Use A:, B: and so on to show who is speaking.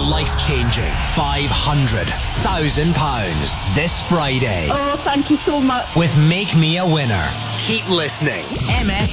A: life-changing £500,000 this Friday.
B: Oh, thank you so much.
A: With Make Me a Winner. Keep listening. MF